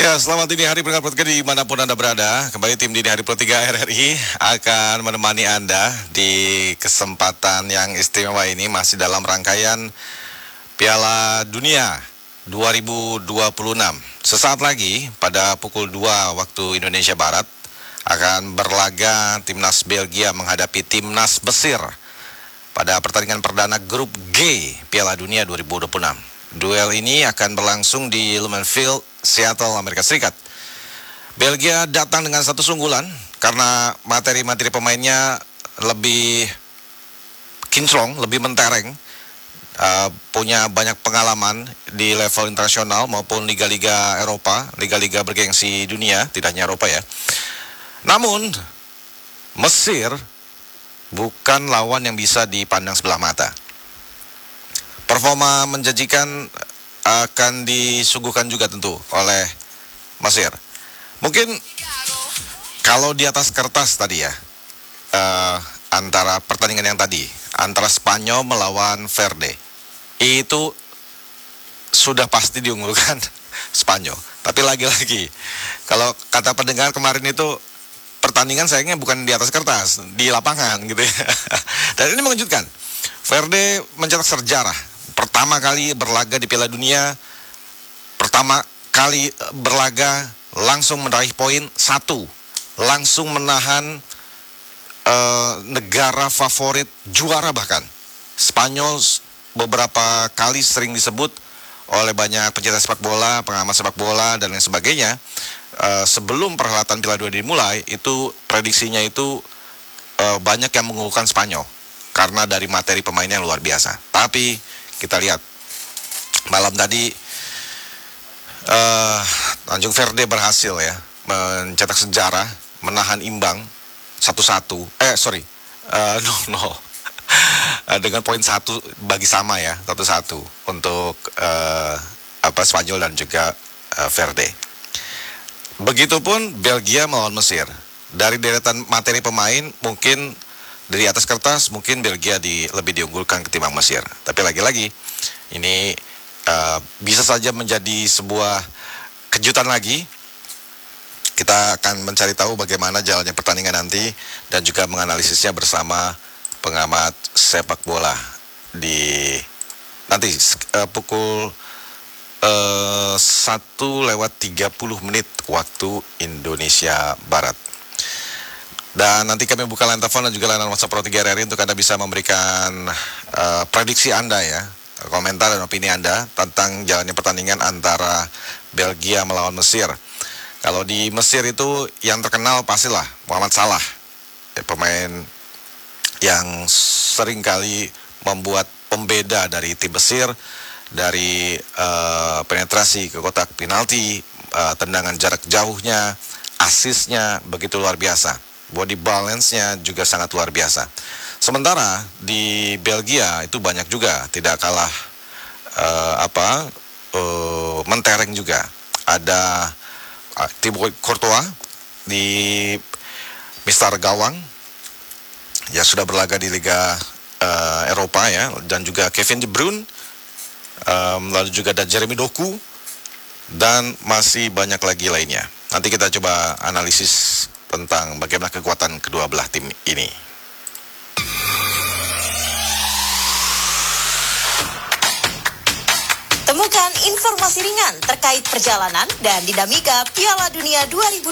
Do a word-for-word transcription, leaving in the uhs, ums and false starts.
Ya, selamat dini hari pendengar podcast dimanapun Anda berada. Kembali tim Dini Hari Pro tiga R R I akan menemani Anda di kesempatan yang istimewa ini, masih dalam rangkaian Piala Dunia dua ribu dua puluh enam. Sesaat lagi pada pukul dua waktu Indonesia Barat akan berlaga timnas Belgia menghadapi timnas Mesir pada pertandingan perdana grup G Piala Dunia dua ribu dua puluh enam. Duel ini akan berlangsung di Lumen Field, Seattle, Amerika Serikat. Belgia datang dengan satu sunggulan karena materi-materi pemainnya lebih kinclong, lebih mentereng, uh, punya banyak pengalaman di level internasional maupun liga-liga Eropa, liga-liga bergengsi dunia, tidak hanya Eropa ya. Namun, Mesir bukan lawan yang bisa dipandang sebelah mata. Performa menjanjikan akan disuguhkan juga tentu oleh Mesir. Mungkin kalau di atas kertas tadi ya, uh, antara pertandingan yang tadi, antara Spanyol melawan Verde, itu sudah pasti diunggulkan Spanyol. Tapi lagi-lagi, kalau kata pendengar kemarin itu, pertandingan sayangnya bukan di atas kertas, di lapangan gitu ya. Dan ini mengejutkan. Verde mencetak sejarah. Pertama kali berlaga di Piala Dunia, pertama kali berlaga langsung meraih poin satu, langsung menahan uh, negara favorit juara bahkan. Spanyol beberapa kali sering disebut oleh banyak pecinta sepak bola, pengamat sepak bola dan lain sebagainya. Uh, sebelum perhelatan Piala Dunia dimulai, itu prediksinya itu uh, banyak yang mengunggulkan Spanyol karena dari materi pemainnya yang luar biasa. Tapi kita lihat malam tadi uh, Tanjung Verde berhasil ya mencetak sejarah, menahan imbang satu satu. Eh sorry, uh, no no, dengan poin satu bagi sama ya, satu satu untuk uh, apa Spanyol dan juga uh, Verde. Begitupun Belgia melawan Mesir. Dari deretan materi pemain mungkin dari atas kertas mungkin Belgia di, lebih diunggulkan ketimbang Mesir. Tapi lagi-lagi ini uh, bisa saja menjadi sebuah kejutan lagi. Kita akan mencari tahu bagaimana jalannya pertandingan nanti dan juga menganalisisnya bersama pengamat sepak bola di nanti uh, pukul uh, satu lewat tiga puluh menit waktu Indonesia Barat. Dan nanti kami buka line telepon dan juga layanan WhatsApp Pro tiga R R I untuk Anda bisa memberikan uh, prediksi Anda ya, komentar dan opini Anda tentang jalannya pertandingan antara Belgia melawan Mesir. Kalau di Mesir itu yang terkenal pastilah Muhammad Salah, ya, pemain yang sering kali membuat pembeda dari tim Mesir, dari uh, penetrasi ke kotak penalti, uh, tendangan jarak jauhnya, asisnya begitu luar biasa. Body balance-nya juga sangat luar biasa. Sementara di Belgia itu banyak juga tidak kalah uh, apa uh, mentereng juga. Ada uh, Thibaut Courtois di Mister Gawang yang sudah berlaga di Liga uh, Eropa ya, dan juga Kevin De Bruyne, um, lalu juga ada Jeremy Doku dan masih banyak lagi lainnya. Nanti kita coba analisis tentang bagaimana kekuatan kedua belah tim ini. Temukan informasi ringan terkait perjalanan dan dinamika Piala Dunia dua ribu